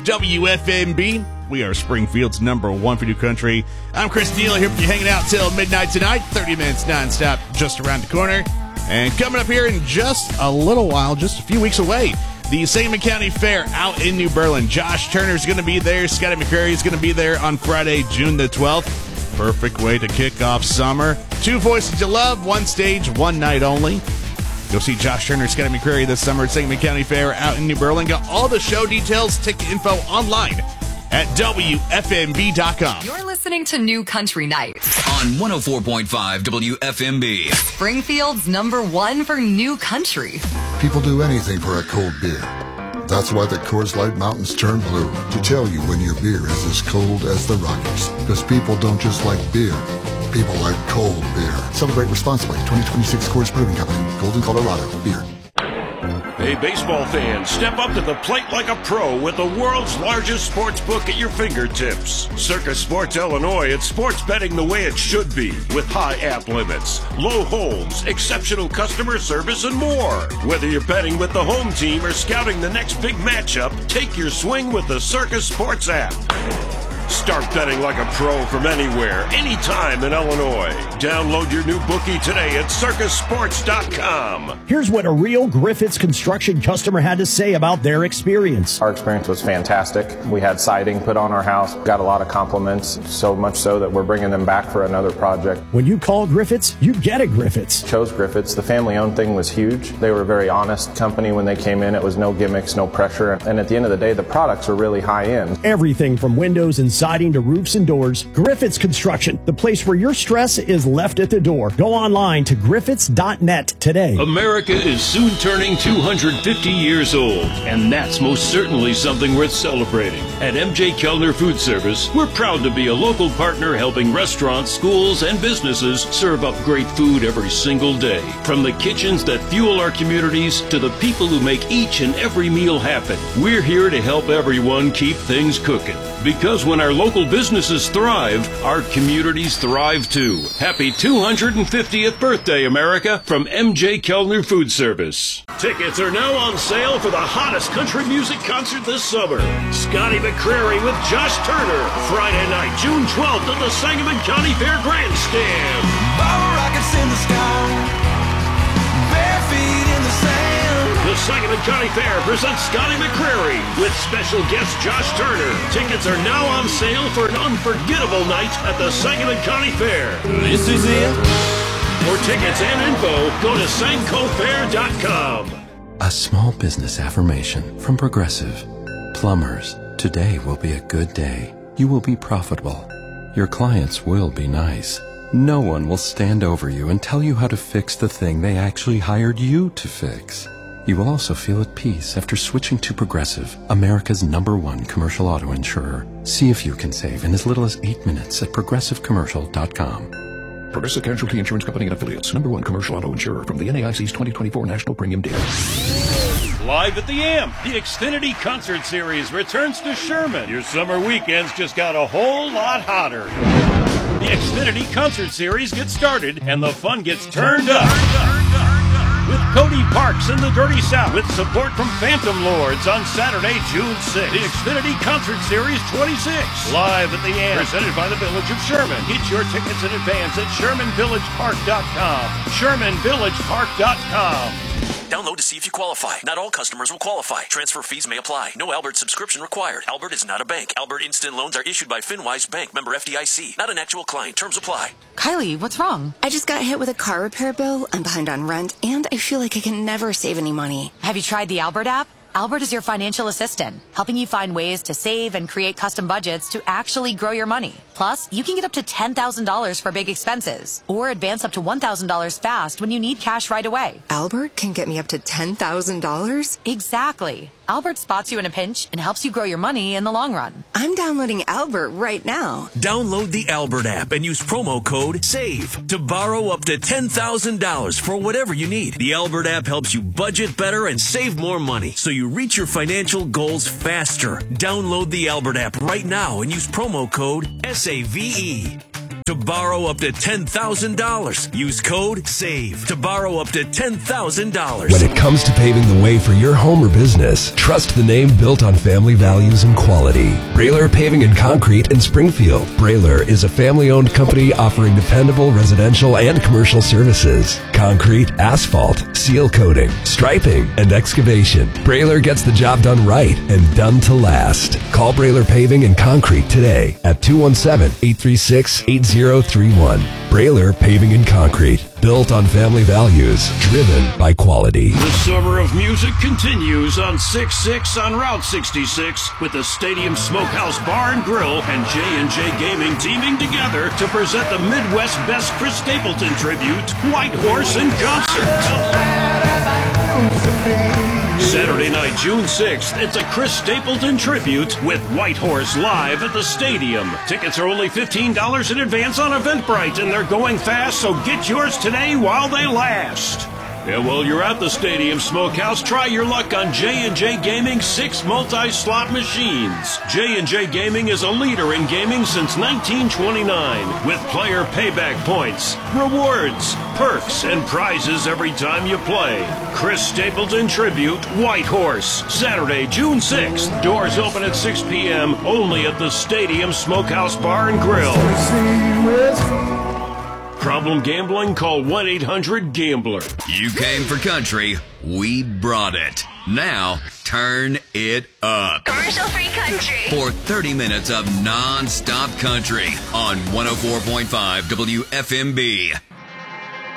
WFMB. We are Springfield's #1 for new country. I'm Chris Deal here for you, hanging out till midnight tonight. 30 minutes nonstop just around the corner. And coming up here in just a little while, just a few weeks away, the Sangamon County Fair out in New Berlin. Josh Turner's going to be there. Scotty McCreary is going to be there on Friday, June the 12th. Perfect way to kick off summer. 2 voices you love, 1 stage, 1 night only. You'll see Josh Turner, Scotty McCreary this summer at Sangamon County Fair out in New Berlin. Got all the show details, ticket info online at WFMB.com. You're listening to New Country Nights on 104.5 WFMB. Springfield's #1 for new country. People do anything for a cold beer. That's why the Coors Light Mountains turn blue, to tell you when your beer is as cold as the Rockies. Because people don't just like beer. People like cold beer. Celebrate responsibly. 2026 Coors Brewing Company, Golden, Colorado. Beer. Hey, baseball fans, step up to the plate like a pro with the world's largest sports book at your fingertips. Circus Sports Illinois, it's sports betting the way it should be, with high app limits, low holds, exceptional customer service, and more. Whether you're betting with the home team or scouting the next big matchup, take your swing with the Circus Sports app. Start betting like a pro from anywhere, anytime in Illinois. Download your new bookie today at circusports.com. Here's what a real Griffiths Construction customer had to say about their experience. Our experience was fantastic. We had siding put on our house, got a lot of compliments, so much so that we're bringing them back for another project. When you call Griffiths, you get a Griffiths. Chose Griffiths. The family-owned thing was huge. They were a very honest company when they came in. It was no gimmicks, no pressure. And at the end of the day, the products were really high-end. Everything from windows and siding to roofs and doors. Griffiths Construction, the place where your stress is left at the door. Go online to griffiths.net today. America is soon turning 250 years old, and that's most certainly something worth celebrating. At MJ Kellner Food Service, we're proud to be a local partner helping restaurants, schools, and businesses serve up great food every single day. From the kitchens that fuel our communities to the people who make each and every meal happen, we're here to help everyone keep things cooking. Because when our local businesses thrive, our communities thrive too. Happy 250th birthday, America, from MJ Kellner Food Service. Tickets are now on sale for the hottest country music concert this summer. Scotty McCreary with Josh Turner, Friday night, June 12th at the Sangamon County Fair Grandstand. Bottle rockets in the sky, bare feet in the sand. The Sangamon County Fair presents Scotty McCreary with special guest Josh Turner. Tickets are now on sale for an unforgettable night at the Sangamon County Fair. This is it. For tickets and info, go to sancofair.com. A small business affirmation from Progressive. Plumbers, today will be a good day. You will be profitable. Your clients will be nice. No one will stand over you and tell you how to fix the thing they actually hired you to fix. You will also feel at peace after switching to Progressive, America's #1 commercial auto insurer. See if you can save in as little as 8 minutes at progressivecommercial.com. Progressive Casualty Insurance Company and Affiliates, #1 commercial auto insurer from the NAIC's 2024 National Premium Data. Live at the AMP, the Xfinity Concert Series returns to Sherman. Your summer weekends just got a whole lot hotter. The Xfinity Concert Series gets started and the fun gets turned up. With Cody Parks and the Dirty South, with support from Phantom Lords on Saturday, June 6th. The Xfinity Concert Series 26, live at the AMP, presented by the Village of Sherman. Get your tickets in advance at ShermanVillagePark.com. ShermanVillagePark.com. Download to see if you qualify. Not all customers will qualify. Transfer fees may apply. No Albert subscription required. Albert is not a bank. Albert Instant Loans are issued by FinWise Bank, member FDIC. Not an actual client. Terms apply. Kylie, what's wrong? I just got hit with a car repair bill. I'm behind on rent, and I feel like I can never save any money. Have you tried the Albert app? Albert is your financial assistant, helping you find ways to save and create custom budgets to actually grow your money. Plus, you can get up to $10,000 for big expenses, or advance up to $1,000 fast when you need cash right away. Albert can get me up to $10,000? Exactly. Albert spots you in a pinch and helps you grow your money in the long run. I'm downloading Albert right now. Download the Albert app and use promo code SAVE to borrow up to $10,000 for whatever you need. The Albert app helps you budget better and save more money so you reach your financial goals faster. Download the Albert app right now and use promo code SAVE. to borrow up to $10,000. Use code SAVE to borrow up to $10,000. When it comes to paving the way for your home or business, trust the name built on family values and quality. Brailer Paving and Concrete in Springfield. Brailer is a family-owned company offering dependable residential and commercial services. Concrete, asphalt, seal coating, striping, and excavation. Brailer gets the job done right and done to last. Call Brailer Paving and Concrete today at 217-836-8031. Brailer Paving and Concrete. Built on family values, driven by quality. The summer of music continues on 6-6 on Route 66 with the Stadium Smokehouse Bar and Grill and J&J Gaming teaming together to present the Midwest Best Chris Stapleton tribute, White Horse in Concert. Saturday night, June 6th, it's a Chris Stapleton tribute with White Horse live at the stadium. Tickets are only $15 in advance on Eventbrite, and they're going fast, so get yours today while they last. And while you're at the Stadium Smokehouse, try your luck on J&J Gaming's 6 multi-slot machines. J&J Gaming is a leader in gaming since 1929, with player payback points, rewards, perks, and prizes every time you play. Chris Stapleton Tribute, White Horse, Saturday, June 6th. Doors open at 6 p.m. only at the Stadium Smokehouse Bar and Grill. Problem gambling? Call 1-800-GAMBLER. You came for country, we brought it. Now, turn it up. Commercial-free country. For 30 minutes of non-stop country on 104.5 WFMB.